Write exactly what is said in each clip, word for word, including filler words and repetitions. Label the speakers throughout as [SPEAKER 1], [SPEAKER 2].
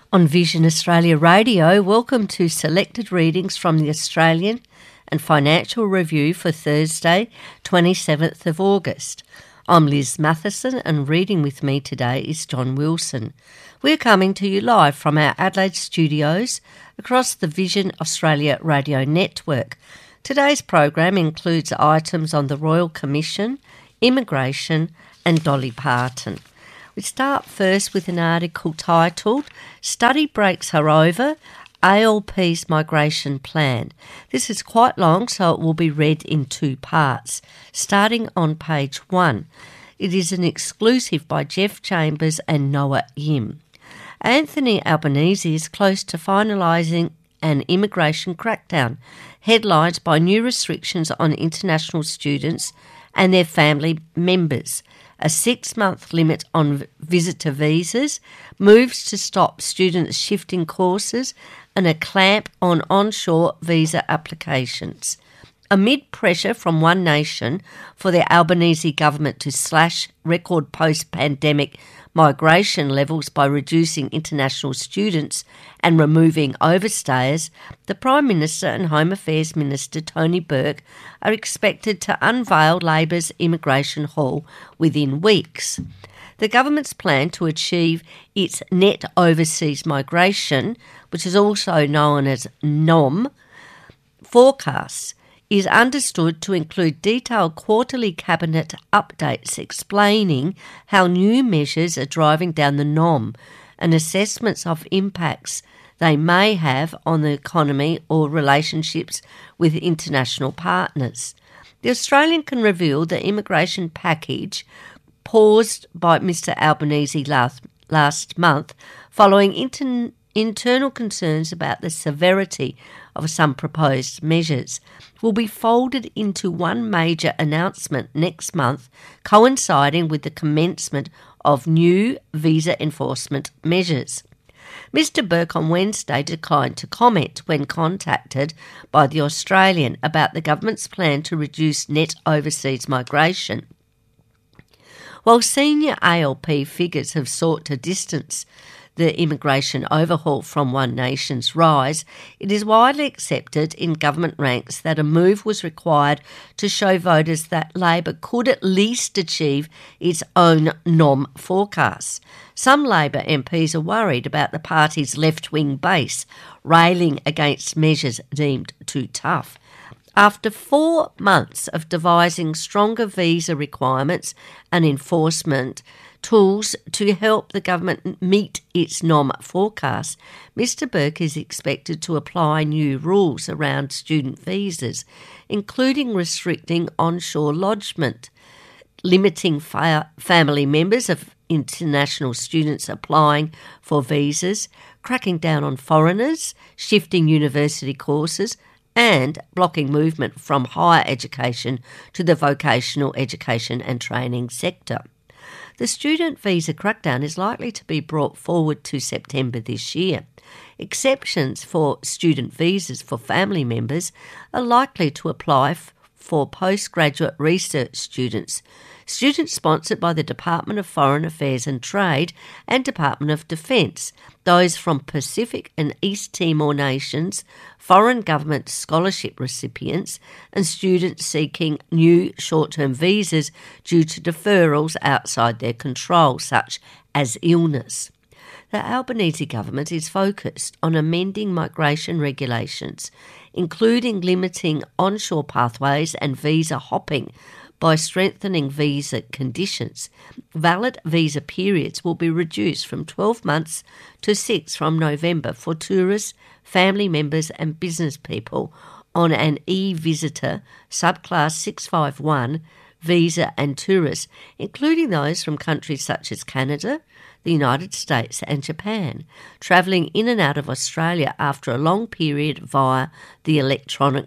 [SPEAKER 1] On Vision Australia Radio, welcome to selected readings from the Australian and Financial Review for Thursday, twenty-seventh of August. I'm Liz Matheson and reading with me today is John Wilson. We're coming to you live from our Adelaide studios across the Vision Australia Radio Network. Today's program includes items on the Royal Commission, immigration and Dolly Parton. We start first with an article titled Study Breaks Her Over, A L P's Migration Plan. This is quite long, so it will be read in two parts. Starting on page one, it is an exclusive by Jeff Chambers and Noah Yim. Anthony Albanese is close to finalising an immigration crackdown, headlined by new restrictions on international students and their family members. A six-month limit on visitor visas, moves to stop students shifting courses, and a clamp on onshore visa applications. Amid pressure from One Nation for the Albanese government to slash record post-pandemic migration levels by reducing international students and removing overstayers, the Prime Minister and Home Affairs Minister Tony Burke are expected to unveil Labor's immigration haul within weeks. The government's plan to achieve its net overseas migration, which is also known as N O M, forecasts, is understood to include detailed quarterly cabinet updates explaining how new measures are driving down the N O M and assessments of impacts they may have on the economy or relationships with international partners. The Australian can reveal the immigration package paused by Mister Albanese last, last month following inter- internal concerns about the severity of some proposed measures will be folded into one major announcement next month, coinciding with the commencement of new visa enforcement measures. Mister Burke on Wednesday declined to comment when contacted by The Australian about the government's plan to reduce net overseas migration. While senior A L P figures have sought to distance the immigration overhaul from One Nation's rise, it is widely accepted in government ranks that a move was required to show voters that Labor could at least achieve its own N O M forecasts. Some Labor M Ps are worried about the party's left-wing base railing against measures deemed too tough. After four months of devising stronger visa requirements and enforcement tools to help the government meet its N O M forecast, Mister Burke is expected to apply new rules around student visas, including restricting onshore lodgement, limiting fa- family members of international students applying for visas, cracking down on foreigners, shifting university courses, and blocking movement from higher education to the vocational education and training sector. The student visa crackdown is likely to be brought forward to September this year. Exceptions for student visas for family members are likely to apply f- for postgraduate research students, students sponsored by the Department of Foreign Affairs and Trade and Department of Defence, those from Pacific and East Timor nations, foreign government scholarship recipients, and students seeking new short-term visas due to deferrals outside their control, such as illness. The Albanese government is focused on amending migration regulations, including limiting onshore pathways and visa hopping by strengthening visa conditions. Valid visa periods will be reduced from twelve months to six from November for tourists, family members and business people on an e-visitor subclass six five one visa and tourists, including those from countries such as Canada, the United States and Japan, travelling in and out of Australia after a long period via the electronic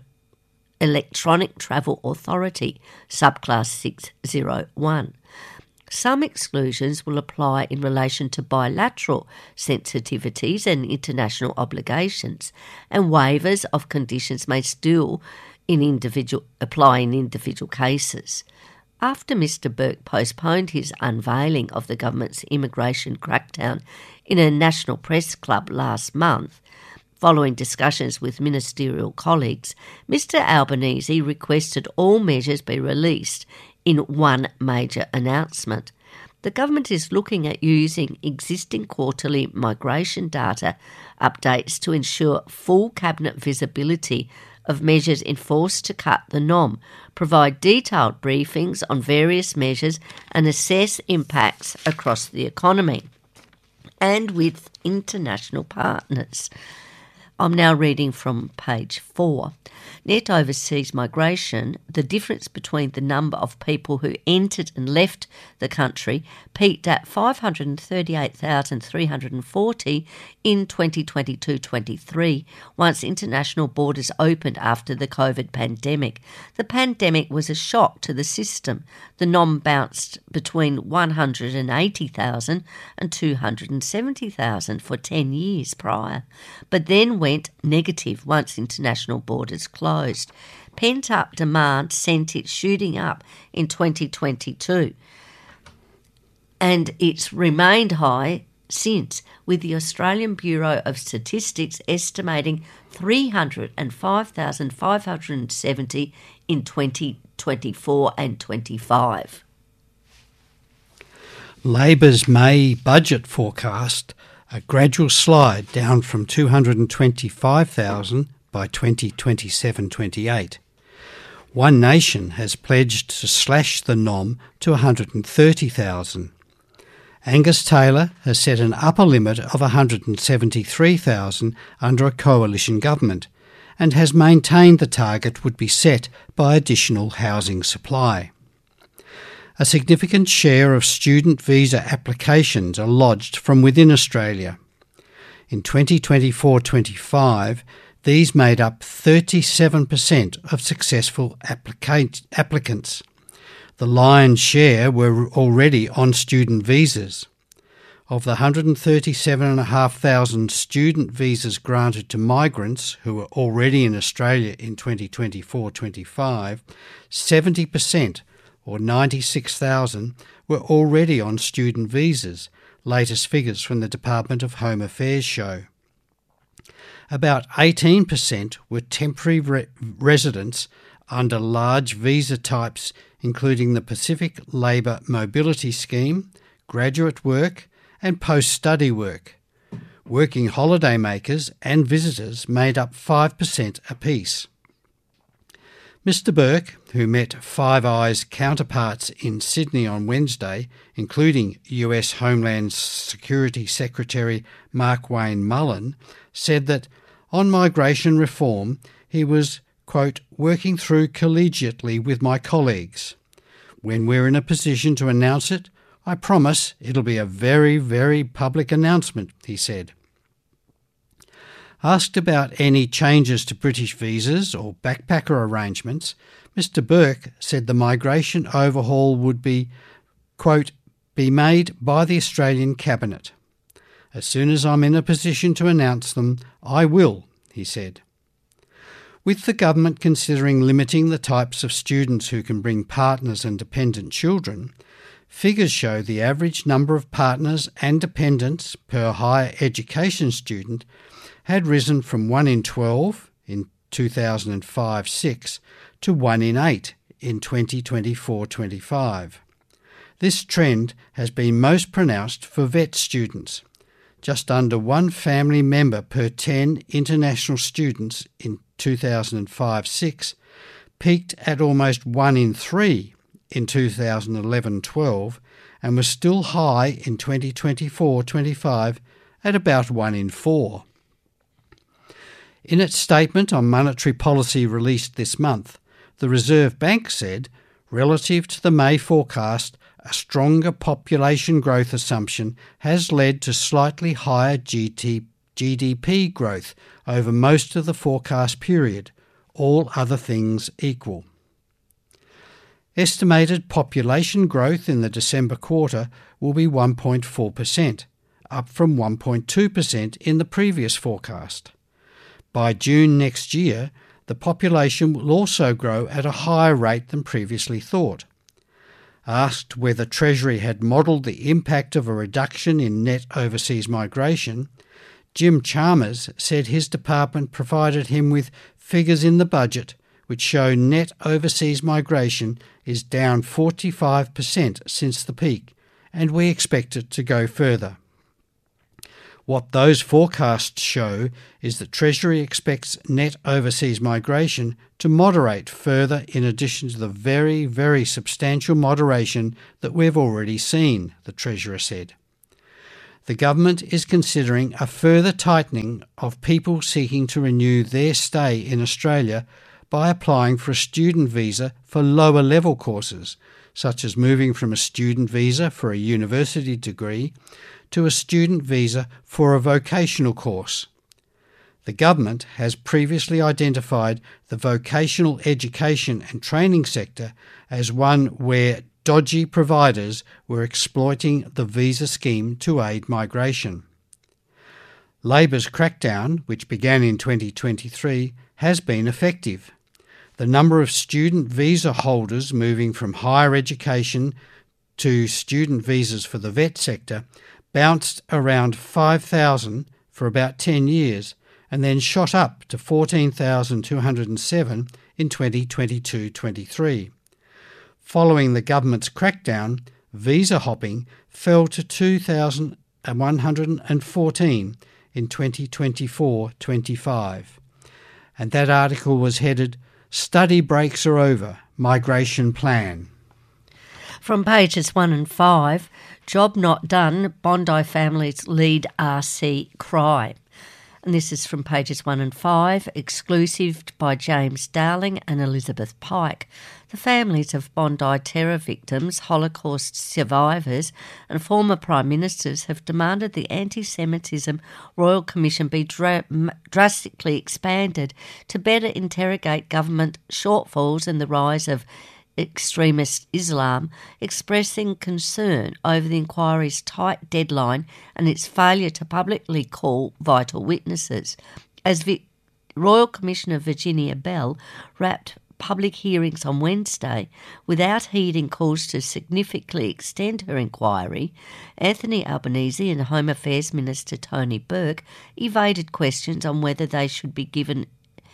[SPEAKER 1] Electronic Travel Authority, subclass six oh one. Some exclusions will apply in relation to bilateral sensitivities and international obligations, and waivers of conditions may still in individual apply in individual cases. After Mister Burke postponed his unveiling of the government's immigration crackdown in a national press club last month, following discussions with ministerial colleagues, Mister Albanese requested all measures be released in one major announcement. The government is looking at using existing quarterly migration data updates to ensure full cabinet visibility of measures enforced to cut the N O M, provide detailed briefings on various measures and assess impacts across the economy and with international partners. I'm now reading from page four. Net overseas migration, the difference between the number of people who entered and left the country, peaked at five hundred thirty-eight thousand three hundred forty in twenty twenty-two twenty-three, once international borders opened after the COVID pandemic. The pandemic was a shock to the system. The N O M bounced between one hundred eighty thousand and two hundred seventy thousand for ten years prior, but then went negative once international borders closed. Pent-up demand sent it shooting up in twenty twenty-two, and it's remained high since, with the Australian Bureau of Statistics estimating three hundred five thousand five hundred seventy in twenty twenty-four and twenty-five.
[SPEAKER 2] Labor's May budget forecast a gradual slide down from two hundred twenty-five thousand by twenty twenty-seven twenty-eight. One Nation has pledged to slash the N O M to one hundred thirty thousand. Angus Taylor has set an upper limit of one hundred seventy-three thousand under a coalition government and has maintained the target would be set by additional housing supply. A significant share of student visa applications are lodged from within Australia. In twenty twenty-four twenty-five, these made up thirty-seven percent of successful applica- applicants. The lion's share were already on student visas. Of the one hundred thirty-seven thousand five hundred student visas granted to migrants who were already in Australia in twenty twenty-four twenty-five, seventy percent, or ninety-six thousand, were already on student visas, latest figures from the Department of Home Affairs show. About eighteen percent were temporary re- residents under large visa types, including the Pacific Labour Mobility Scheme, graduate work and post-study work. Working holiday makers and visitors made up five percent apiece. Mister Burke, who met Five Eyes counterparts in Sydney on Wednesday, including U S Homeland Security Secretary Markwayne Mullin, said that on migration reform he was, quote, working through collegiately with my colleagues. When we're in a position to announce it, I promise it'll be a very, very public announcement, he said. Asked about any changes to British visas or backpacker arrangements, Mister Burke said the migration overhaul would be, quote, be made by the Australian Cabinet. As soon as I'm in a position to announce them, I will, he said. With the government considering limiting the types of students who can bring partners and dependent children, figures show the average number of partners and dependents per higher education student had risen from one in twelve in two thousand five six to one in eight in twenty twenty-four twenty-five. This trend has been most pronounced for vet students. Just under one family member per ten international students in two thousand five six peaked at almost one in three in two thousand eleven twelve and was still high in twenty twenty-four twenty-five at about one in four. In its statement on monetary policy released this month, the Reserve Bank said, relative to the May forecast, a stronger population growth assumption has led to slightly higher G D P growth over most of the forecast period, all other things equal. Estimated population growth in the December quarter will be one point four percent, up from one point two percent in the previous forecast. By June next year, the population will also grow at a higher rate than previously thought. Asked whether Treasury had modelled the impact of a reduction in net overseas migration, Jim Chalmers said his department provided him with figures in the budget which show net overseas migration is down forty-five percent since the peak, and we expect it to go further. What those forecasts show is that Treasury expects net overseas migration to moderate further in addition to the very, very substantial moderation that we've already seen, the Treasurer said. The government is considering a further tightening of people seeking to renew their stay in Australia by applying for a student visa for lower level courses, such as moving from a student visa for a university degree to a student visa for a vocational course. The government has previously identified the vocational education and training sector as one where dodgy providers were exploiting the visa scheme to aid migration. Labor's crackdown, which began in twenty twenty-three, has been effective. The number of student visa holders moving from higher education to student visas for the vet sector bounced around five thousand for about ten years and then shot up to fourteen thousand two hundred seven in twenty twenty-two twenty-three. Following the government's crackdown, visa hopping fell to two thousand one hundred fourteen in twenty twenty-four twenty-five. And that article was headed, "Study Breaks Are Over, Migration Plan."
[SPEAKER 1] From pages one and five, Job Not Done, Bondi Families Lead R C Cry. And this is from pages one and five, exclusive by James Darling and Elizabeth Pike. The families of Bondi terror victims, Holocaust survivors and former Prime Ministers have demanded the Anti-Semitism Royal Commission be dra- drastically expanded to better interrogate government shortfalls and the rise of extremist Islam, expressing concern over the inquiry's tight deadline and its failure to publicly call vital witnesses. As Vi- Royal Commissioner Virginia Bell wrapped public hearings on Wednesday without heeding calls to significantly extend her inquiry, Anthony Albanese and Home Affairs Minister Tony Burke evaded questions on whether they should be given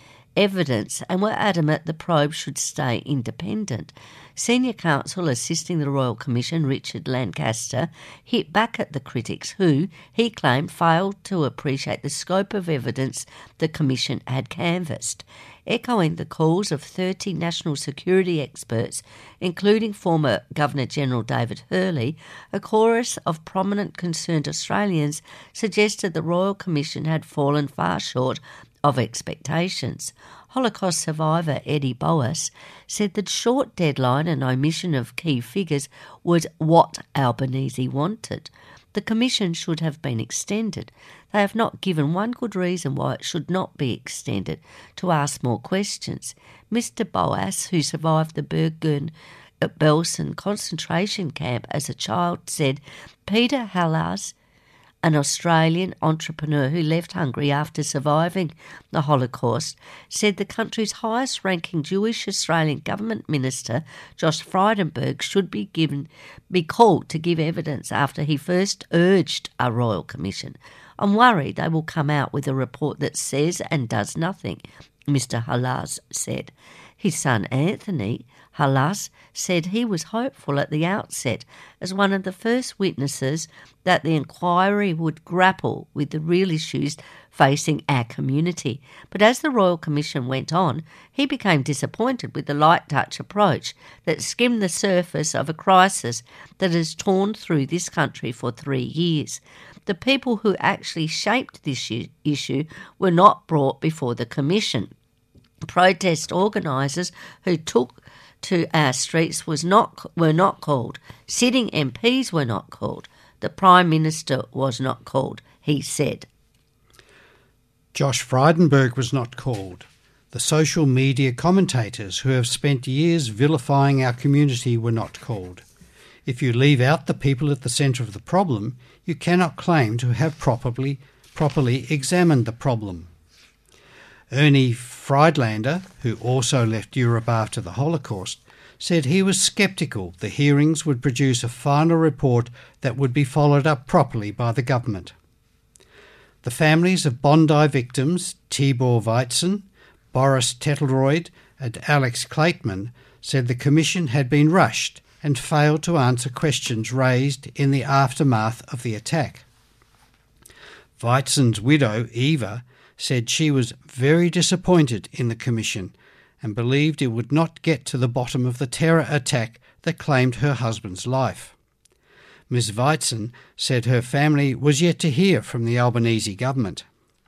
[SPEAKER 1] evidence and were adamant the probe should stay independent. Senior counsel assisting the Royal Commission, Richard Lancaster, hit back at the critics who, he claimed, failed to appreciate the scope of evidence the Commission had canvassed. Echoing the calls of thirty national security experts, including former Governor-General David Hurley, a chorus of prominent concerned Australians suggested the Royal Commission had fallen far short of expectations. Holocaust survivor Eddie Boas said that short deadline and omission of key figures was what Albanese wanted. The Commission should have been extended. They have not given one good reason why it should not be extended to ask more questions. Mister Boas, who survived the Bergen-Belsen concentration camp as a child, said Peter Halas, an Australian entrepreneur who left Hungary after surviving the Holocaust, said the country's highest-ranking Jewish Australian government minister, Josh Frydenberg, should be given be called to give evidence after he first urged a royal commission. I'm worried they will come out with a report that says and does nothing, Mister Halas said. His son Anthony Halas said he was hopeful at the outset as one of the first witnesses that the inquiry would grapple with the real issues facing our community. But as the Royal Commission went on, he became disappointed with the light touch approach that skimmed the surface of a crisis that has torn through this country for three years. The people who actually shaped this issue were not brought before the Commission. Protest organisers who took to our streets was not were not called. Sitting M Ps were not called. The Prime Minister was not called, he said.
[SPEAKER 2] Josh Frydenberg was not called. The social media commentators who have spent years vilifying our community were not called. If you leave out the people at the centre of the problem, you cannot claim to have properly, properly examined the problem. Ernie Friedlander, who also left Europe after the Holocaust, said he was sceptical the hearings would produce a final report that would be followed up properly by the government. The families of Bondi victims Tibor Weitzen, Boris Tetelroyd and Alex Kleitman said the Commission had been rushed and failed to answer questions raised in the aftermath of the attack. Weitzen's widow, Eva, said she was very disappointed in the Commission and believed it would not get to the bottom of the terror attack that claimed her husband's life. Miz Weitzen said her family was yet to hear from the Albanese government.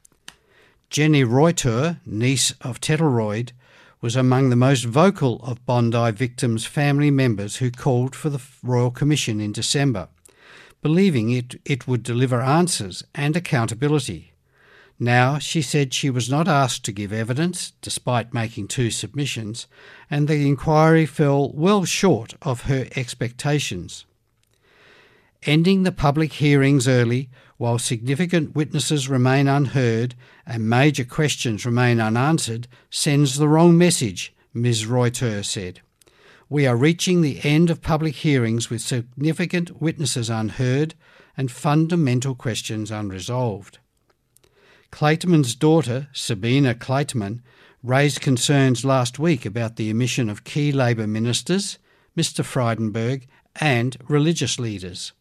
[SPEAKER 2] Jenny Reuter, niece of Tetelroyd, was among the most vocal of Bondi victims' family members who called for the Royal Commission in December, believing it, it would deliver answers and accountability. Now, she said she was not asked to give evidence, despite making two submissions, and the inquiry fell well short of her expectations. Ending the public hearings early, while significant witnesses remain unheard and major questions remain unanswered, sends the wrong message, Miz Reuter said. We are reaching the end of public hearings with significant witnesses unheard and fundamental questions unresolved. Kleitman's daughter, Sabina Kleitman, raised concerns last week about the omission of key Labor ministers, Mister Frydenberg, and religious leaders.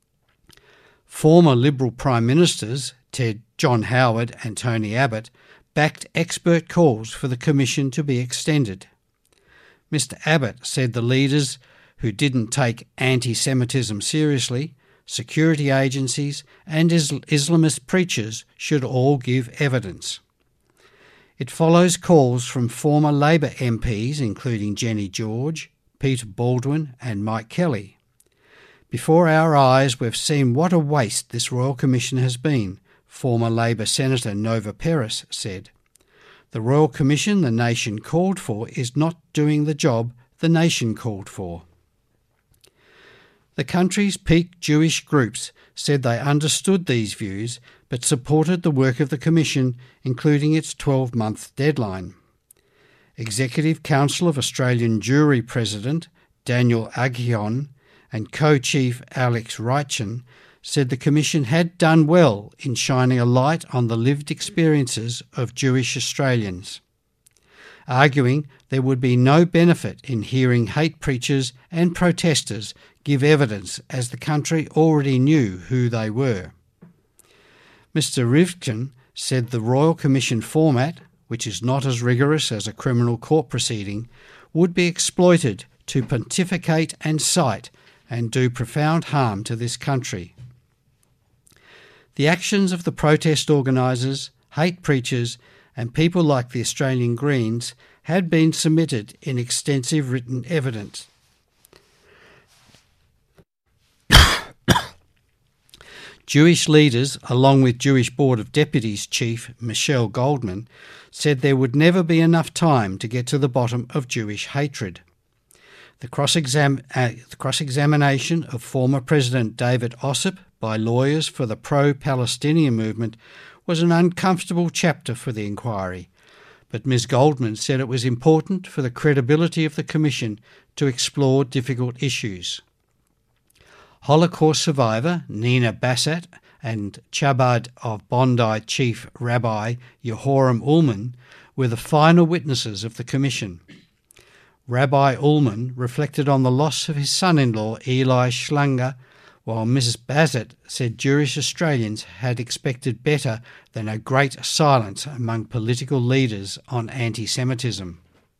[SPEAKER 2] Former Liberal Prime Ministers Ted John Howard and Tony Abbott backed expert calls for the Commission to be extended. Mister Abbott said the leaders who didn't take anti-Semitism seriously, security agencies and Islamist preachers should all give evidence. It follows calls from former Labor M Ps including Jenny George, Peter Baldwin and Mike Kelly. Before our eyes we've seen what a waste this Royal Commission has been, former Labor Senator Nova Peris said. The Royal Commission the nation called for is not doing the job the nation called for. The country's peak Jewish groups said they understood these views but supported the work of the Commission, including its twelve-month deadline. Executive Council of Australian Jewry President Daniel Aghion and co-chief Alex Reichen said the Commission had done well in shining a light on the lived experiences of Jewish Australians, arguing there would be no benefit in hearing hate preachers and protesters give evidence as the country already knew who they were. Mister Rivkin said the Royal Commission format, which is not as rigorous as a criminal court proceeding, would be exploited to pontificate and cite and do profound harm to this country. The actions of the protest organisers, hate preachers and people like the Australian Greens had been submitted in extensive written evidence. Jewish leaders, along with Jewish Board of Deputies Chief Michelle Goldman, said there would never be enough time to get to the bottom of Jewish hatred. The cross-exam- uh, the cross-examination of former President David Ossip by lawyers for the pro-Palestinian movement was an uncomfortable chapter for the inquiry, but Miz Goldman said it was important for the credibility of the Commission to explore difficult issues. Holocaust survivor Nina Bassat and Chabad of Bondi Chief Rabbi Yehoram Ullman were the final witnesses of the Commission. Rabbi Ullman reflected on the loss of his son-in-law Eli Schlanger, while Missus Bassat said Jewish Australians had expected better than a great silence among political leaders on anti-Semitism.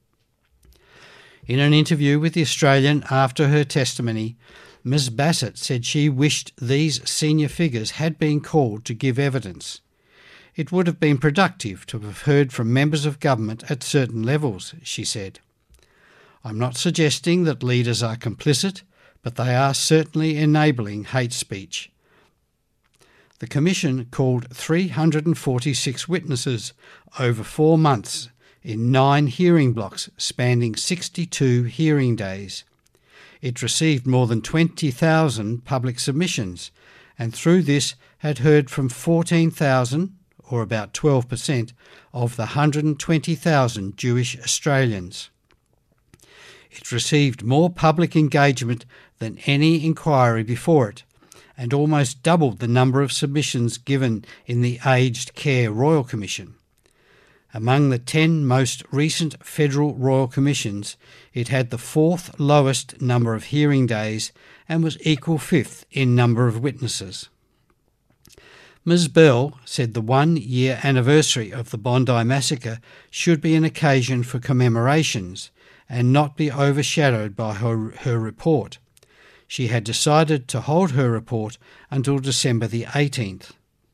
[SPEAKER 2] In an interview with The Australian after her testimony, Miz Bassat said she wished these senior figures had been called to give evidence. It would have been productive to have heard from members of government at certain levels, she said. I'm not suggesting that leaders are complicit, but they are certainly enabling hate speech. The Commission called three hundred forty-six witnesses over four months in nine hearing blocks spanning sixty-two hearing days. It received more than twenty thousand public submissions and through this had heard from fourteen thousand, or about twelve percent, of the one hundred twenty thousand Jewish Australians. it received more public engagement than any inquiry before it, and almost doubled the number of submissions given in the Aged Care Royal Commission. Among the ten most recent federal royal commissions, it had the fourth lowest number of hearing days and was equal fifth in number of witnesses. Miz Bell said the one-year anniversary of the Bondi Massacre should be an occasion for commemorations and not be overshadowed by her, her report. She had decided to hold her report until December the eighteenth.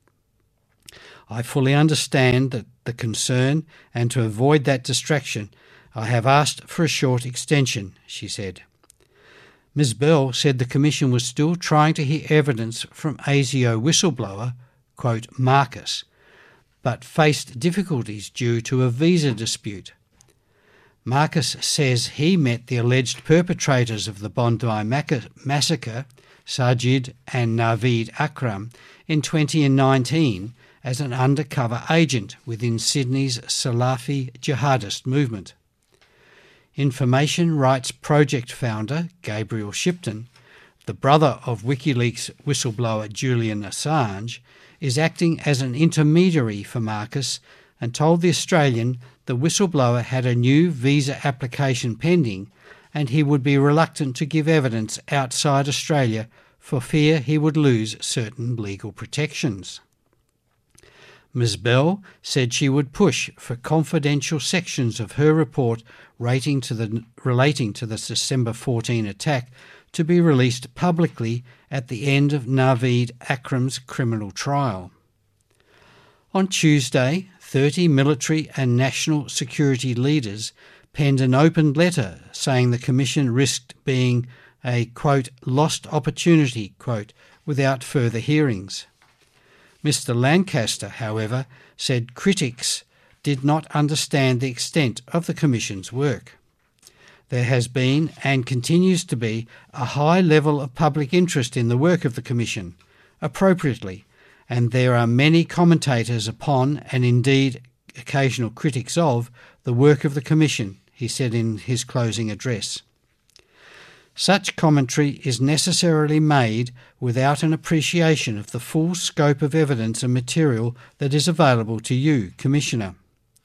[SPEAKER 2] I fully understand that the concern, and to avoid that distraction, I have asked for a short extension, she said. Miz Bell said the Commission was still trying to hear evidence from ASIO whistleblower, quote, Marcus, but faced difficulties due to a visa dispute. Marcus says he met the alleged perpetrators of the Bondi Massacre, Sajid and Naveed Akram, in twenty nineteen as an undercover agent within Sydney's Salafi jihadist movement. Information Rights Project founder Gabriel Shipton, the brother of WikiLeaks whistleblower Julian Assange, is acting as an intermediary for Marcus and told The Australian the whistleblower had a new visa application pending and he would be reluctant to give evidence outside Australia for fear he would lose certain legal protections. Miz Bell said she would push for confidential sections of her report relating to the, relating to the December fourteenth attack to be released publicly at the end of Naveed Akram's criminal trial. On Tuesday, thirty military and national security leaders penned an open letter saying the Commission risked being a, quote, lost opportunity, quote, without further hearings. Mister Lancaster, however, said critics did not understand the extent of the Commission's work. There has been and continues to be a high level of public interest in the work of the Commission, appropriately, and there are many commentators upon, and indeed occasional critics of, the work of the Commission, he said in his closing address. Such commentary is necessarily made without an appreciation of the full scope of evidence and material that is available to you, Commissioner.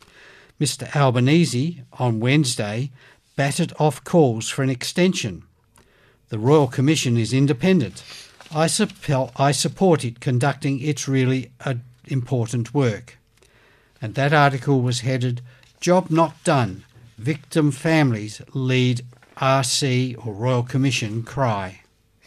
[SPEAKER 2] Mister Albanese, on Wednesday, batted off calls for an extension. The Royal Commission is independent. I, supp- I support it conducting its really uh, important work. And that article was headed, Job Not Done, Victim Families Lead R C or Royal Commission Cry.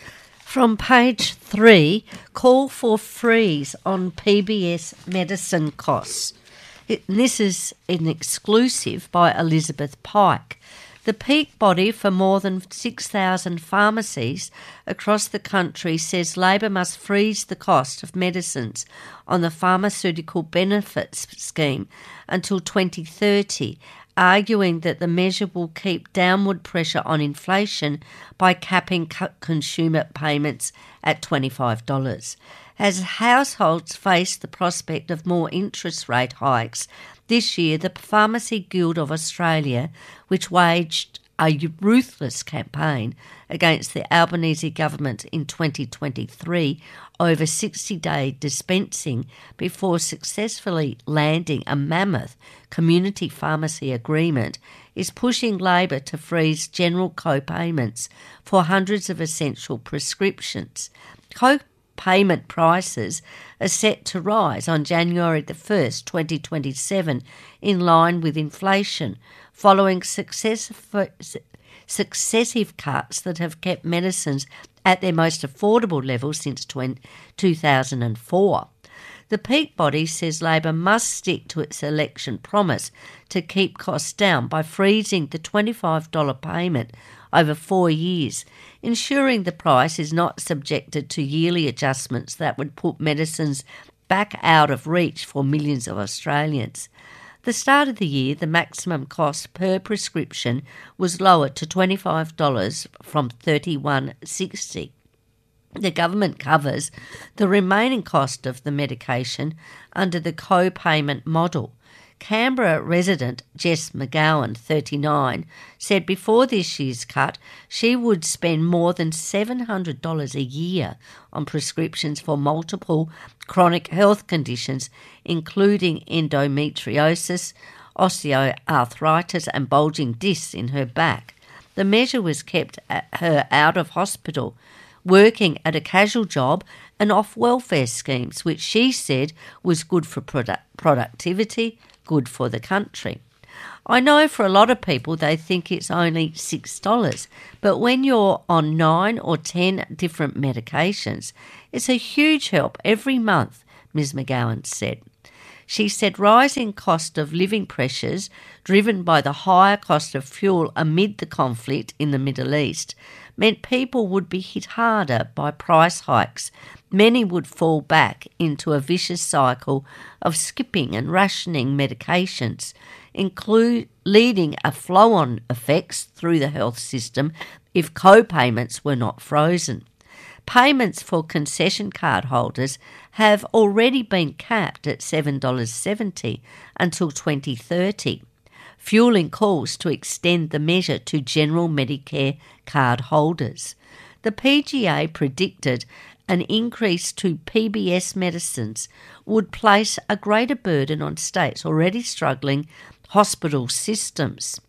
[SPEAKER 1] From page three, call for freeze on P B S medicine costs. It, this is an exclusive by Elizabeth Pike. The peak body for more than six thousand pharmacies across the country says Labor must freeze the cost of medicines on the Pharmaceutical Benefits Scheme until twenty thirty, arguing that the measure will keep downward pressure on inflation by capping co- consumer payments at twenty-five dollars. As households face the prospect of more interest rate hikes, this year the Pharmacy Guild of Australia, which waged a ruthless campaign against the Albanese government in twenty twenty-three over sixty-day dispensing before successfully landing a mammoth community pharmacy agreement, is pushing Labor to freeze general co-payments for hundreds of essential prescriptions. Co-payment prices are set to rise on January the first, twenty twenty-seven, in line with inflation, following successive, successive cuts that have kept medicines at their most affordable level since two thousand four. The peak body says Labor must stick to its election promise to keep costs down by freezing the twenty-five dollars payment over four years, ensuring the price is not subjected to yearly adjustments that would put medicines back out of reach for millions of Australians. The start of the year, the maximum cost per prescription was lowered to twenty-five dollars from thirty-one dollars sixty. The government covers the remaining cost of the medication under the co-payment model. Canberra resident Jess McGowan, thirty-nine, said before this year's cut she would spend more than seven hundred dollars a year on prescriptions for multiple chronic health conditions, including endometriosis, osteoarthritis and bulging discs in her back. The measure was kept her out of hospital, working at a casual job and off welfare schemes, which she said was good for product productivity, good for the country. I know for a lot of people they think it's only six dollars, but when you're on nine or ten different medications, it's a huge help every month, Miz McGowan said. She said rising cost of living pressures, driven by the higher cost of fuel amid the conflict in the Middle East, meant people would be hit harder by price hikes. Many would fall back into a vicious cycle of skipping and rationing medications, include, leading a flow-on effects through the health system if co-payments were not frozen. Payments for concession card holders have already been capped at seven dollars seventy until twenty thirty, fueling calls to extend the measure to general Medicare card holders. The P G A predicted an increase to P B S medicines would place a greater burden on states already struggling hospital systems.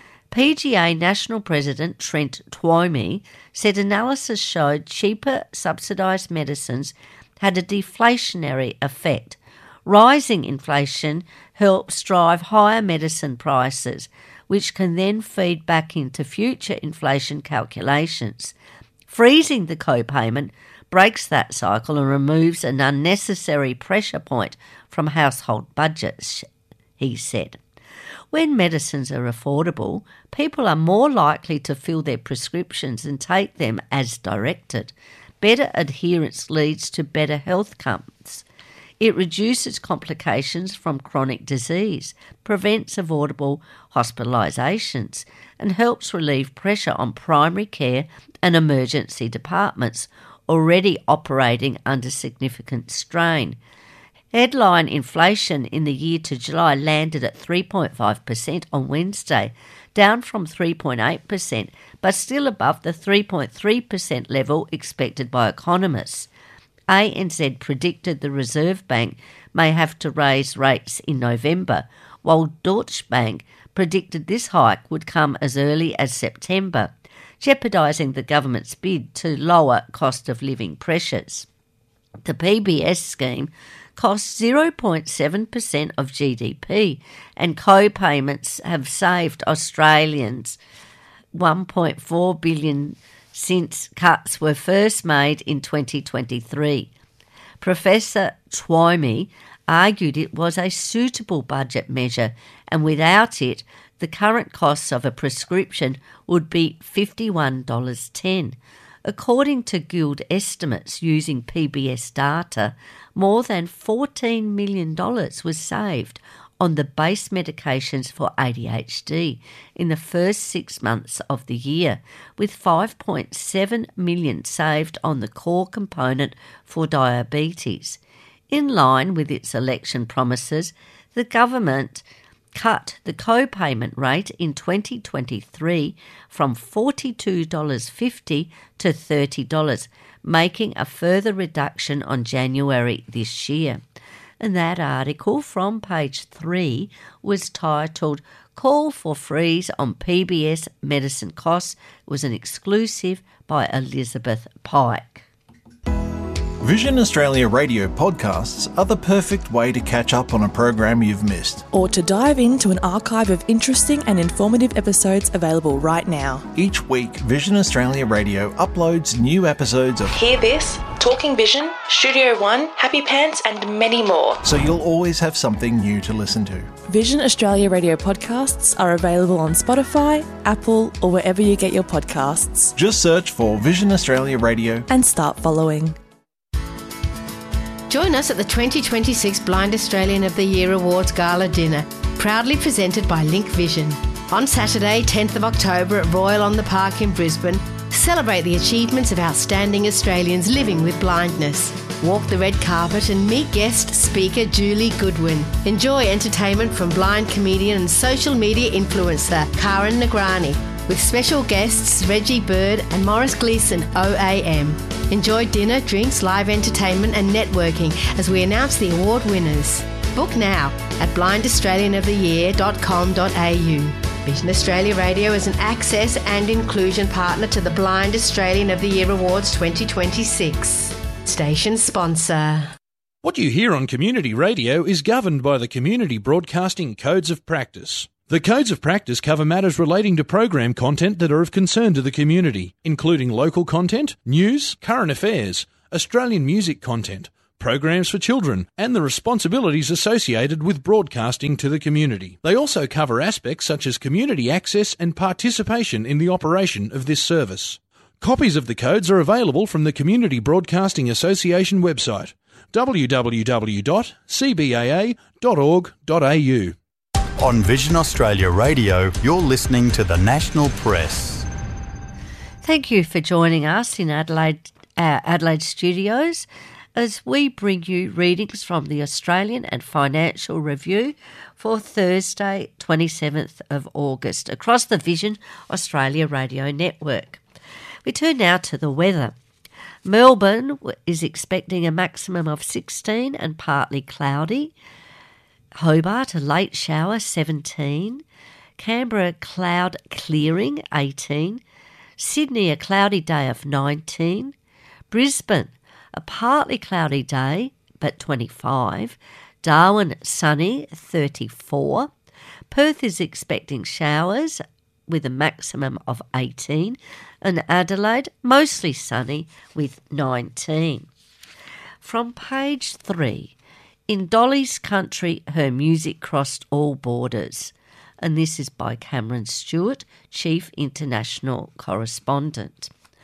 [SPEAKER 1] P G A National President Trent Twomey said analysis showed cheaper subsidised medicines had a deflationary effect. Rising inflation helps drive higher medicine prices, which can then feed back into future inflation calculations. Freezing the co-payment breaks that cycle and removes an unnecessary pressure point from household budgets, he said. When medicines are affordable, people are more likely to fill their prescriptions and take them as directed. Better adherence leads to better health outcomes. It reduces complications from chronic disease, prevents avoidable hospitalisations, and helps relieve pressure on primary care and emergency departments already operating under significant strain. Headline inflation in the year to July landed at three point five percent on Wednesday, down from three point eight percent, but still above the three point three percent level expected by economists. A N Z predicted the Reserve Bank may have to raise rates in November, while Deutsche Bank predicted this hike would come as early as September, jeopardising the government's bid to lower cost of living pressures. The P B S scheme costs zero point seven percent of G D P, and co-payments have saved Australians one point four billion dollars since cuts were first made in twenty twenty-three. Professor Twomey argued it was a suitable budget measure, and without it, the current costs of a prescription would be fifty-one dollars ten. According to Guild estimates using P B S data, more than fourteen million dollars was saved on the base medications for A D H D in the first six months of the year, with five point seven million dollars saved on the core component for diabetes. In line with its election promises, the government cut the co-payment rate in twenty twenty-three from forty-two dollars fifty to thirty dollars, making a further reduction on January this year. And that article from page three was titled Call for Freeze on P B S Medicine Costs. It was an exclusive by Elizabeth Pike.
[SPEAKER 3] Vision Australia radio podcasts are the perfect way to catch up on a program you've missed,
[SPEAKER 4] or to dive into an archive of interesting and informative episodes available right now.
[SPEAKER 3] Each week, Vision Australia Radio uploads new episodes of
[SPEAKER 4] Hear This, Talking Vision, Studio One, Happy Pants, and many more.
[SPEAKER 3] So you'll always have something new to listen to.
[SPEAKER 4] Vision Australia radio podcasts are available on Spotify, Apple, or wherever you get your podcasts.
[SPEAKER 3] Just search for Vision Australia Radio
[SPEAKER 4] and start following.
[SPEAKER 5] Join us at the twenty twenty-six Blind Australian of the Year Awards Gala Dinner, proudly presented by Link Vision. On Saturday, tenth of October at Royal on the Park in Brisbane, celebrate the achievements of outstanding Australians living with blindness. walk the red carpet and meet guest speaker Julie Goodwin. Enjoy entertainment from blind comedian and social media influencer Karen Nagrani, with special guests Reggie Bird and Morris Gleeson O A M. Enjoy dinner, drinks, live entertainment and networking as we announce the award winners. Book now at blind australian of the year dot com dot a u. Vision Australia Radio is an access and inclusion partner to the Blind Australian of the Year Awards twenty twenty-six. Station sponsor.
[SPEAKER 6] What you hear on community radio is governed by the Community Broadcasting Codes of Practice. The Codes of Practice cover matters relating to program content that are of concern to the community, including local content, news, current affairs, Australian music content, programs for children, and the responsibilities associated with broadcasting to the community. They also cover aspects such as community access and participation in the operation of this service. Copies of the codes are available from the Community Broadcasting Association website, w w w dot c b a a dot org dot a u.
[SPEAKER 7] On Vision Australia Radio, you're listening to the National Press.
[SPEAKER 1] Thank you for joining us in Adelaide, uh, Adelaide studios as we bring you readings from the Australian and Financial Review for Thursday, twenty-seventh of August, across the Vision Australia Radio Network. We turn now to the weather. Melbourne is expecting a maximum of sixteen and partly cloudy. Hobart, a late shower, seventeen. Canberra, cloud clearing, eighteen. Sydney, a cloudy day of nineteen. Brisbane, a partly cloudy day, but twenty-five. Darwin, sunny, thirty-four. Perth is expecting showers with a maximum of eighteen. And Adelaide, mostly sunny with nineteen. From page three, in Dolly's country, her music crossed all borders. And this is by Cameron Stewart, Chief International Correspondent.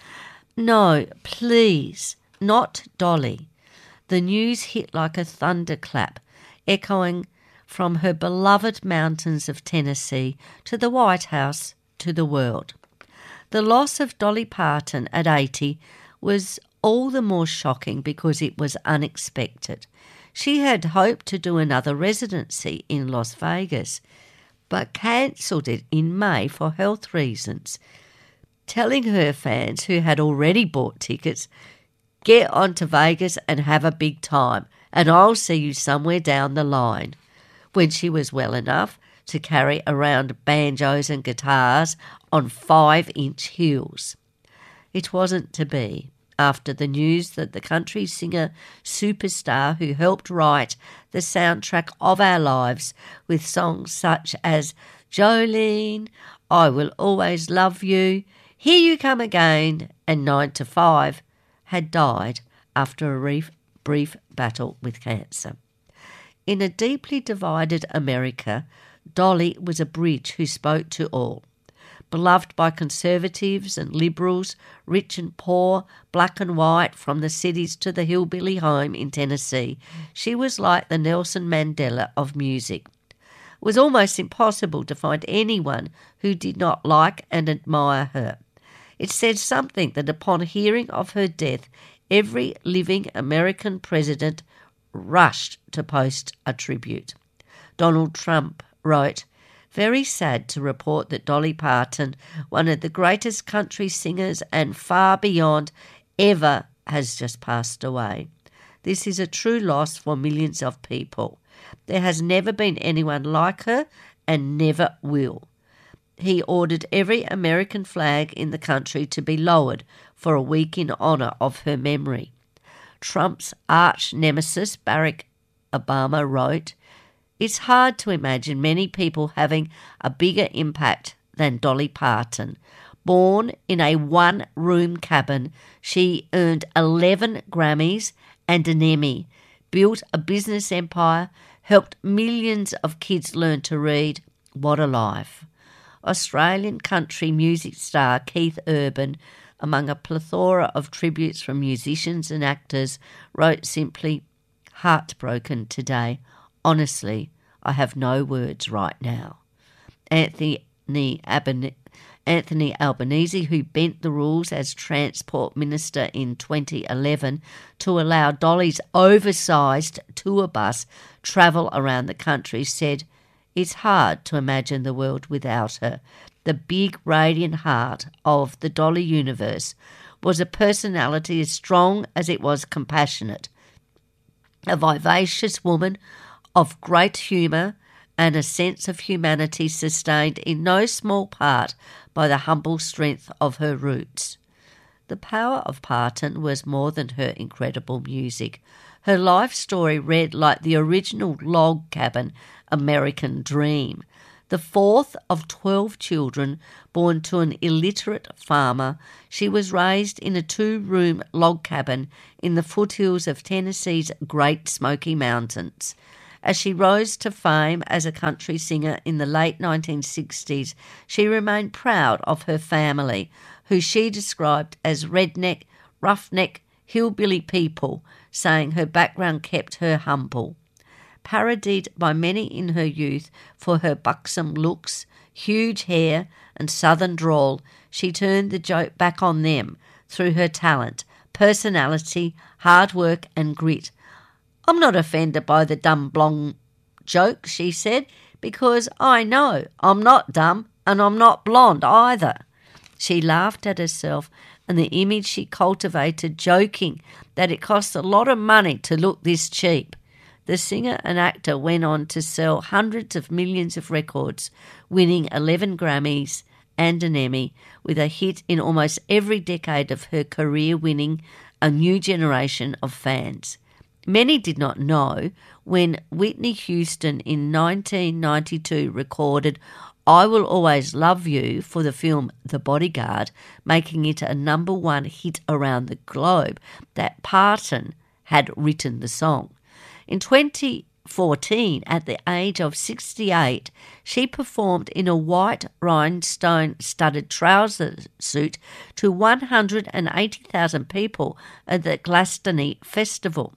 [SPEAKER 1] No, please, not Dolly. The news hit like a thunderclap, echoing from her beloved mountains of Tennessee to the White House to the world. The loss of Dolly Parton at eighty was all the more shocking because it was unexpected. She had hoped to do another residency in Las Vegas, but cancelled it in May for health reasons, telling her fans who had already bought tickets, "Get on to Vegas and have a big time, and I'll see you somewhere down the line," when she was well enough to carry around banjos and guitars on five-inch heels. It wasn't to be. After the news that the country singer superstar who helped write the soundtrack of our lives with songs such as Jolene, I Will Always Love You, Here You Come Again, and Nine to Five, had died after a brief, brief battle with cancer. In a deeply divided America, Dolly was a bridge who spoke to all. Beloved by conservatives and liberals, rich and poor, black and white, from the cities to the hillbilly home in Tennessee, she was like the Nelson Mandela of music. It was almost impossible to find anyone who did not like and admire her. It said something that upon hearing of her death, every living American president rushed to post a tribute. Donald Trump wrote, "Very sad to report that Dolly Parton, one of the greatest country singers and far beyond ever, has just passed away. This is a true loss for millions of people. There has never been anyone like her and never will." He ordered every American flag in the country to be lowered for a week in honour of her memory. Trump's arch nemesis, Barack Obama, wrote, "It's hard to imagine many people having a bigger impact than Dolly Parton. Born in a one-room cabin, she earned eleven Grammys and an Emmy, built a business empire, helped millions of kids learn to read. What a life." Australian country music star Keith Urban, among a plethora of tributes from musicians and actors, wrote simply, "Heartbroken today. Honestly, I have no words right now." Anthony Anthony Albanese, who bent the rules as Transport Minister in twenty eleven to allow Dolly's oversized tour bus travel around the country, said, "It's hard to imagine the world without her. The big, radiant heart of the Dolly universe was a personality as strong as it was compassionate, a vivacious woman of great humour and a sense of humanity sustained in no small part by the humble strength of her roots." The power of Parton was more than her incredible music. Her life story read like the original log cabin American dream. The fourth of twelve children born to an illiterate farmer, she was raised in a two-room log cabin in the foothills of Tennessee's Great Smoky Mountains. As she rose to fame as a country singer in the late nineteen sixties, she remained proud of her family, who she described as redneck, roughneck, hillbilly people, saying her background kept her humble. Parodied by many in her youth for her buxom looks, huge hair and southern drawl, she turned the joke back on them through her talent, personality, hard work and grit. "I'm not offended by the dumb blonde joke," she said, "because I know I'm not dumb and I'm not blonde either." She laughed at herself and the image she cultivated, joking that it costs a lot of money to look this cheap. The singer and actor went on to sell hundreds of millions of records, winning eleven Grammys and an Emmy, with a hit in almost every decade of her career, winning a new generation of fans. Many did not know when Whitney Houston in nineteen ninety-two recorded "I Will Always Love You" for the film The Bodyguard, making it a number one hit around the globe, that Parton had written the song. In twenty fourteen, at the age of sixty-eight, she performed in a white rhinestone-studded trouser suit to one hundred eighty thousand people at the Glastonbury Festival,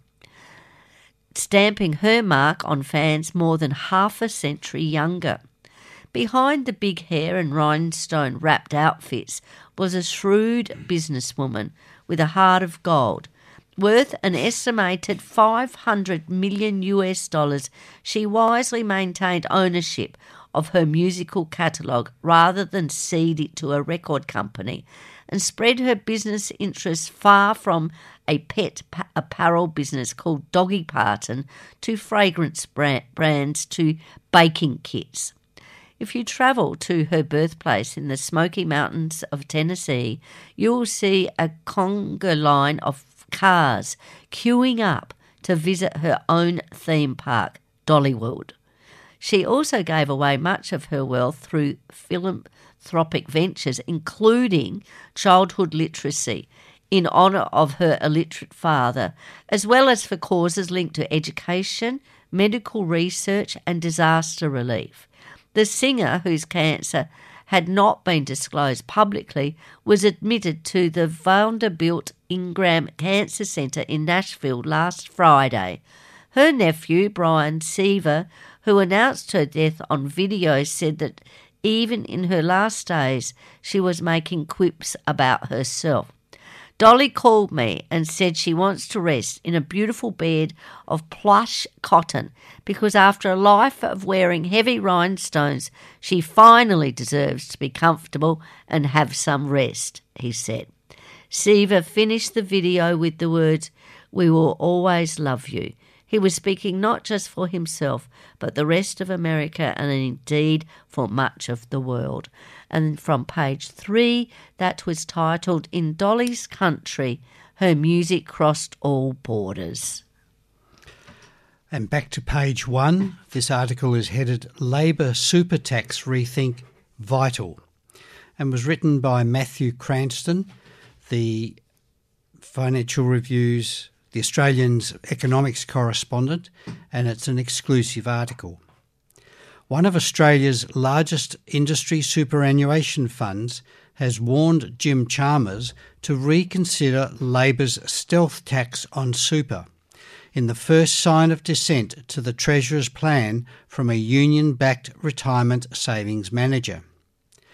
[SPEAKER 1] stamping her mark on fans more than half a century younger. Behind the big hair and rhinestone-wrapped outfits was a shrewd businesswoman with a heart of gold. Worth an estimated five hundred million U S dollars, she wisely maintained ownership of her musical catalogue rather than cede it to a record company, and spread her business interests far from a pet pa- apparel business called Dolly Parton to fragrance brand- brands to baking kits. If you travel to her birthplace in the Smoky Mountains of Tennessee, you will see a conga line of cars queuing up to visit her own theme park, Dollywood. She also gave away much of her wealth through philanthropic ventures, including childhood literacy in honour of her illiterate father, as well as for causes linked to education, medical research and disaster relief. The singer, whose cancer had not been disclosed publicly, was admitted to the Vanderbilt Ingram Cancer Center in Nashville last Friday. Her nephew, Brian Seaver, who announced her death on video, said that even in her last days she was making quips about herself. "Dolly called me and said she wants to rest in a beautiful bed of plush cotton because after a life of wearing heavy rhinestones, she finally deserves to be comfortable and have some rest," he said. Seaver finished the video with the words, "We will always love you." He was speaking not just for himself, but the rest of America and indeed for much of the world. And from page three, that was titled, "In Dolly's Country, Her Music Crossed All Borders."
[SPEAKER 2] And back to page one, this article is headed Labor Super Tax Rethink Vital and was written by Matthew Cranston, the Financial Review's The Australian's economics correspondent, and it's an exclusive article. One of Australia's largest industry superannuation funds has warned Jim Chalmers to reconsider Labor's stealth tax on super, in the first sign of dissent to the Treasurer's plan from a union-backed retirement savings manager.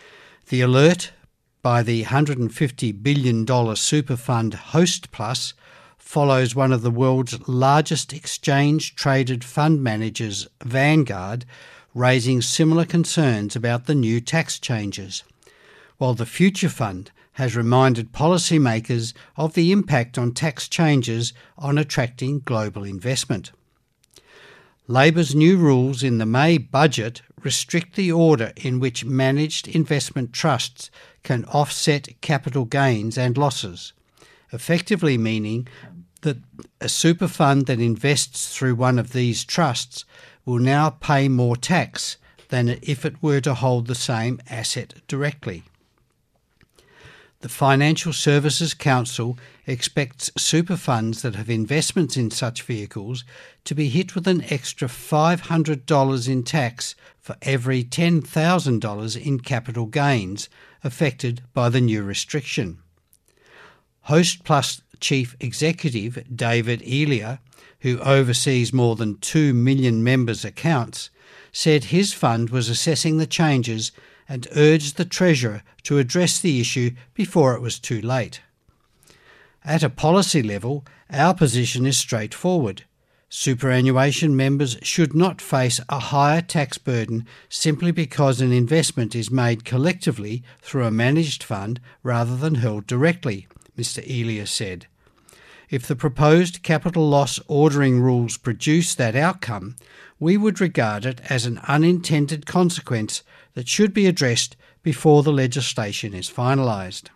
[SPEAKER 2] The alert by the one hundred fifty billion dollars super fund Hostplus follows one of the world's largest exchange-traded fund managers, Vanguard, raising similar concerns about the new tax changes, while the Future Fund has reminded policymakers of the impact on tax changes on attracting global investment. Labor's new rules in the May budget restrict the order in which managed investment trusts can offset capital gains and losses, effectively meaning that a super fund that invests through one of these trusts will now pay more tax than if it were to hold the same asset directly. The Financial Services Council expects super funds that have investments in such vehicles to be hit with an extra five hundred dollars in tax for every ten thousand dollars in capital gains affected by the new restriction. Hostplus Chief Executive David Elia, who oversees more than two million members' accounts, said his fund was assessing the changes and urged the Treasurer to address the issue before it was too late. At a policy level, our position is straightforward. Superannuation members should not face a higher tax burden simply because an investment is made collectively through a managed fund rather than held directly, Mister Elia said. If the proposed capital loss ordering rules produce that outcome, we would regard it as an unintended consequence that should be addressed before the legislation is finalised.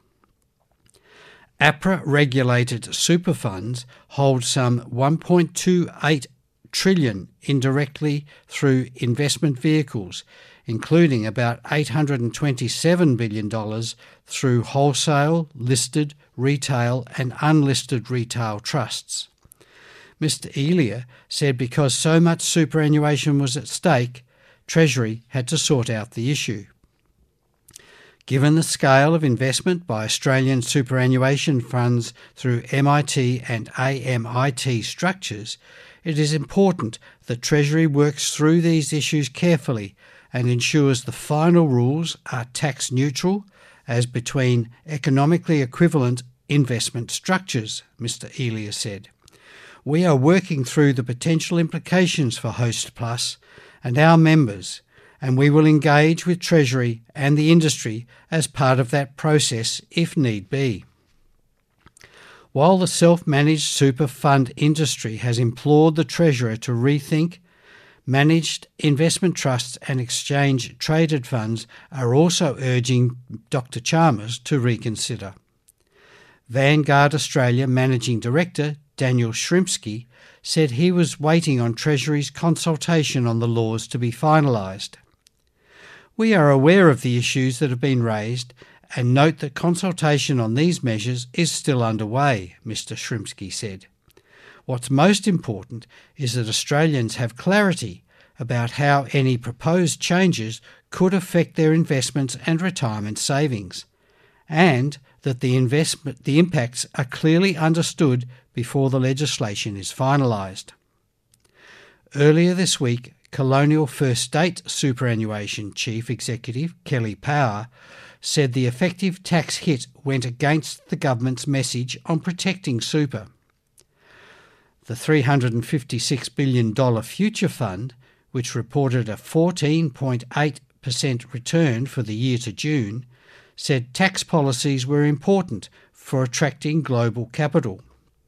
[SPEAKER 2] APRA-regulated super funds hold some one point two eight trillion dollars indirectly through investment vehicles, including about eight hundred twenty-seven billion dollars through wholesale, listed, retail and unlisted retail trusts. Mister Elia said because so much superannuation was at stake, Treasury had to sort out the issue. Given the scale of investment by Australian superannuation funds through M I T and A M I T structures, it is important that Treasury works through these issues carefully and ensures the final rules are tax neutral as between economically equivalent investment structures, Mister Elia said. We are working through the potential implications for Hostplus and our members, and we will engage with Treasury and the industry as part of that process if need be. While the self-managed super fund industry has implored the Treasurer to rethink, managed investment trusts and exchange-traded funds are also urging Doctor Chalmers to reconsider. Vanguard Australia Managing Director Daniel Shrimsky said he was waiting on Treasury's consultation on the laws to be finalised. We are aware of the issues that have been raised and note that consultation on these measures is still underway, Mister Shrimsky said. What's most important is that Australians have clarity about how any proposed changes could affect their investments and retirement savings, and that the investment, the impacts are clearly understood before the legislation is finalised. Earlier this week, Colonial First State Superannuation Chief Executive Kelly Power said the effective tax hit went against the government's message on protecting super. The three hundred fifty-six billion dollars Future Fund, which reported a fourteen point eight percent return for the year to June, said tax policies were important for attracting global capital.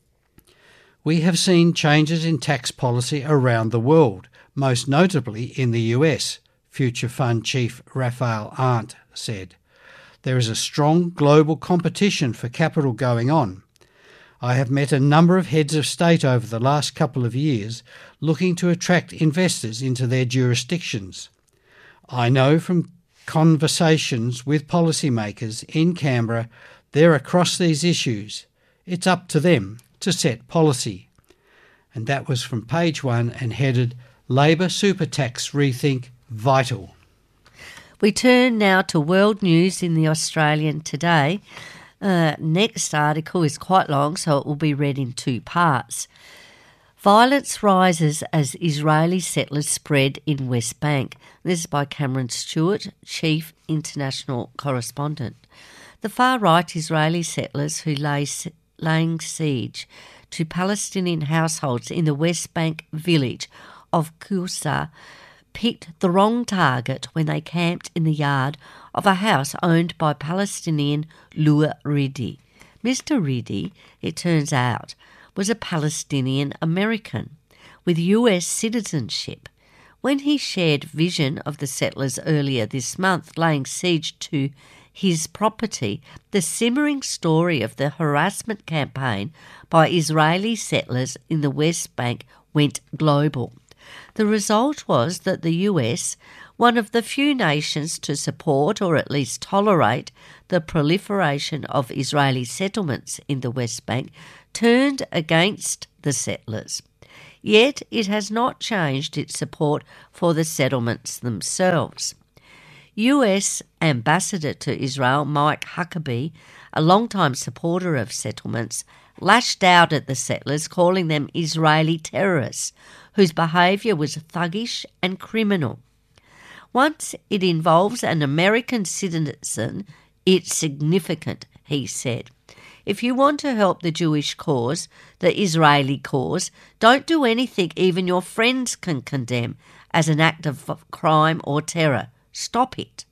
[SPEAKER 2] We have seen changes in tax policy around the world, most notably in the U S, Future Fund Chief Raphael Arndt said. There is a strong global competition for capital going on. I have met a number of heads of state over the last couple of years looking to attract investors into their jurisdictions. I know from conversations with policymakers in Canberra they're across these issues. It's up to them to set policy. And that was from page one and headed Labor Super Tax Rethink Vital.
[SPEAKER 1] We turn now to world news in the Australian today. Uh, next article is quite long, so it will be read in two parts. Violence rises as Israeli settlers spread in West Bank. This is by Cameron Stewart, Chief International Correspondent. The far-right Israeli settlers who lay laying siege to Palestinian households in the West Bank village of Qusa picked the wrong target when they camped in the yard of a house owned by Palestinian Lua Ridi. Mister Ridi, it turns out, was a Palestinian American with U S citizenship. When he shared vision of the settlers earlier this month laying siege to his property, the simmering story of the harassment campaign by Israeli settlers in the West Bank went global. The result was that the U S, one of the few nations to support or at least tolerate the proliferation of Israeli settlements in the West Bank, turned against the settlers. Yet it has not changed its support for the settlements themselves. U S Ambassador to Israel Mike Huckabee, a longtime supporter of settlements, lashed out at the settlers, calling them Israeli terrorists, whose behaviour was thuggish and criminal. Once it involves an American citizen, it's significant, he said. If you want to help the Jewish cause, the Israeli cause, don't do anything even your friends can condemn as an act of crime or terror. Stop it.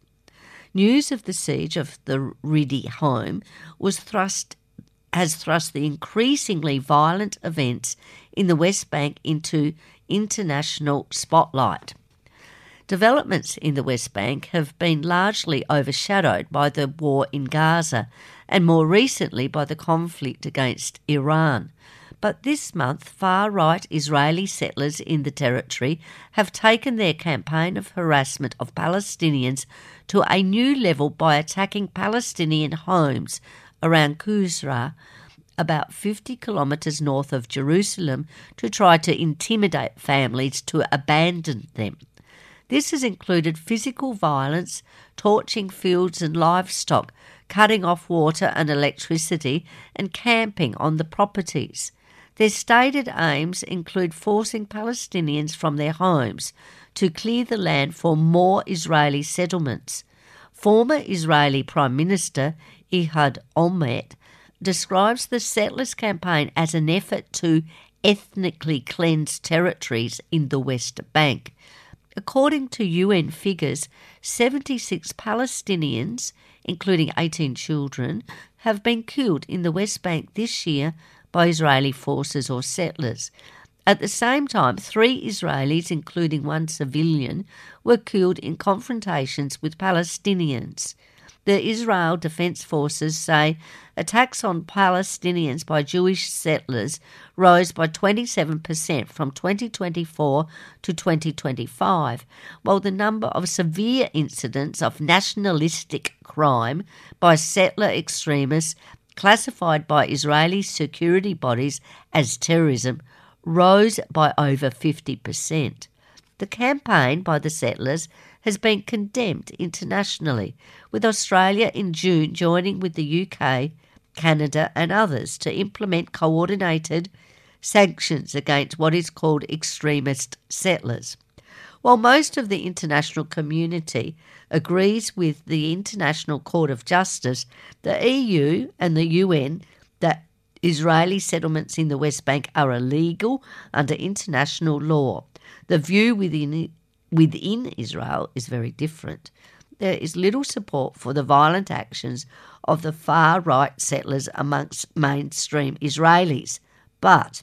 [SPEAKER 1] News of the siege of the Ridi home was thrust has thrust the increasingly violent events in the West Bank into international spotlight. Developments in the West Bank have been largely overshadowed by the war in Gaza and more recently by the conflict against Iran. But this month, far-right Israeli settlers in the territory have taken their campaign of harassment of Palestinians to a new level by attacking Palestinian homes around Qusra, about fifty kilometres north of Jerusalem, to try to intimidate families to abandon them. This has included physical violence, torching fields and livestock, cutting off water and electricity, and camping on the properties. Their stated aims include forcing Palestinians from their homes to clear the land for more Israeli settlements. Former Israeli Prime Minister Ehud Olmert describes the settlers' campaign as an effort to ethnically cleanse territories in the West Bank. According to U N figures, seventy-six Palestinians, including eighteen children, have been killed in the West Bank this year by Israeli forces or settlers. At the same time, three Israelis, including one civilian, were killed in confrontations with Palestinians. The Israel Defense Forces say attacks on Palestinians by Jewish settlers rose by twenty-seven percent from twenty twenty-four to twenty twenty-five, while the number of severe incidents of nationalistic crime by settler extremists classified by Israeli security bodies as terrorism rose by over fifty percent. The campaign by the settlers has been condemned internationally, with Australia in June joining with the U K, Canada and others to implement coordinated sanctions against what is called extremist settlers. While most of the international community agrees with the International Court of Justice, the E U and the U N that Israeli settlements in the West Bank are illegal under international law. The view within within Israel is very different. There is little support for the violent actions of the far-right settlers amongst mainstream Israelis, but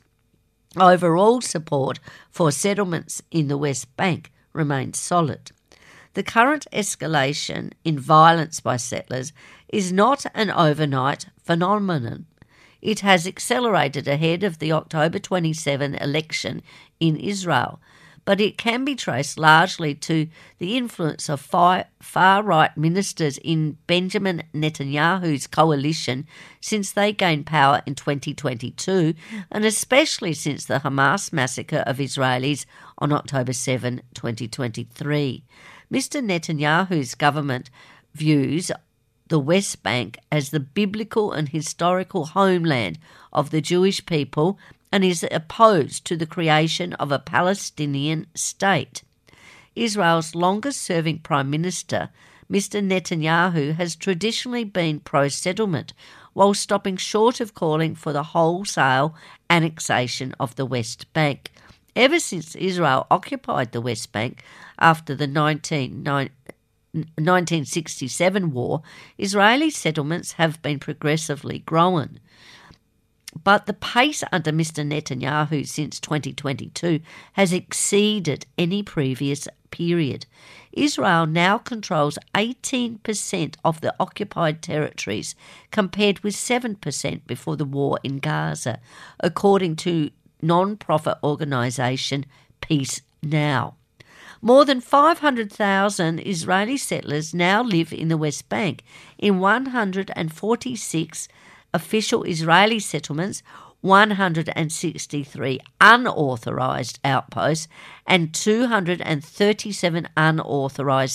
[SPEAKER 1] overall support for settlements in the West Bank remains solid. The current escalation in violence by settlers is not an overnight phenomenon. It has accelerated ahead of the October twenty-seventh election in Israel, but it can be traced largely to the influence of far-right ministers in Benjamin Netanyahu's coalition since they gained power in twenty twenty-two, and especially since the Hamas massacre of Israelis on October seventh, twenty twenty-three. Mister Netanyahu's government views the West Bank as the biblical and historical homeland of the Jewish people and is opposed to the creation of a Palestinian state. Israel's longest-serving Prime Minister, Mister Netanyahu, has traditionally been pro-settlement, while stopping short of calling for the wholesale annexation of the West Bank. Ever since Israel occupied the West Bank after the nineteen sixty-seven war, Israeli settlements have been progressively growing. But the pace under Mister Netanyahu since twenty twenty-two has exceeded any previous period. Israel now controls eighteen percent of the occupied territories, compared with seven percent before the war in Gaza, according to non-profit organisation Peace Now. More than five hundred thousand Israeli settlers now live in the West Bank, in one hundred forty-six official Israeli settlements, one hundred sixty-three unauthorised outposts, and two hundred thirty-seven unauthorised